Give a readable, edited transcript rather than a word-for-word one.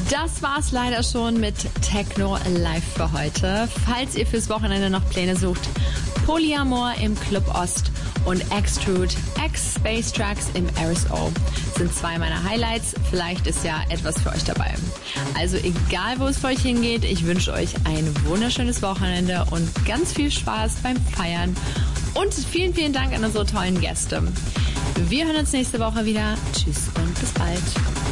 Das war's leider schon mit Techno Live für heute. Falls ihr fürs Wochenende noch Pläne sucht, Polyamor im Club Ost und Extrude X Space Tracks im RSO sind zwei meiner Highlights. Vielleicht ist ja etwas für euch dabei. Also egal, wo es für euch hingeht, ich wünsche euch ein wunderschönes Wochenende und ganz viel Spaß beim Feiern. Und vielen, vielen Dank an unsere tollen Gäste. Wir hören uns nächste Woche wieder. Tschüss und bis bald.